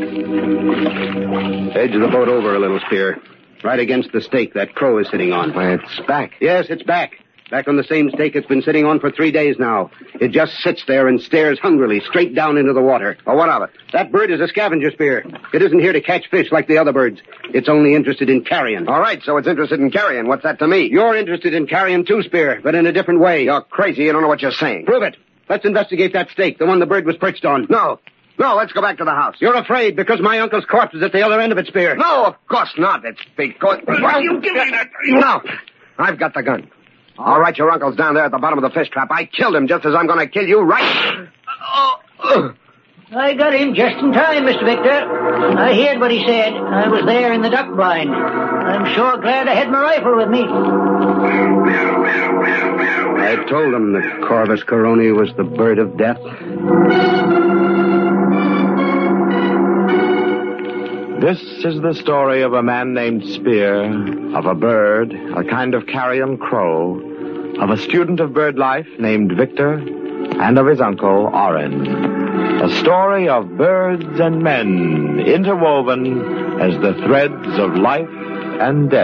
Edge the boat over a little, Spear. Right against the stake that crow is sitting on. Why, it's back. Yes, it's back. Back on the same stake it's been sitting on for 3 days now. It just sits there and stares hungrily straight down into the water. Well, what of it? That bird is a scavenger, Spear. It isn't here to catch fish like the other birds. It's only interested in carrion. All right, so it's interested in carrion. What's that to me? You're interested in carrion too, Spear, but in a different way. You're crazy. You don't know what you're saying. Prove it. Let's investigate that stake, the one the bird was perched on. No, let's go back to the house. You're afraid because my uncle's corpse is at the other end of it, Spear. No, of course not. It's because... You give me that... No, I've got the gun. All right, your uncle's down there at the bottom of the fish trap. I killed him just as I'm going to kill you right... I got him just in time, Mr. Victor. I heard what he said. I was there in the duck blind. I'm sure glad I had my rifle with me. I told him that Corvus Coroni was the bird of death. This is the story of a man named Spear, of a bird, a kind of carrion crow, of a student of bird life named Victor, and of his uncle, Oren. A story of birds and men interwoven as the threads of life and death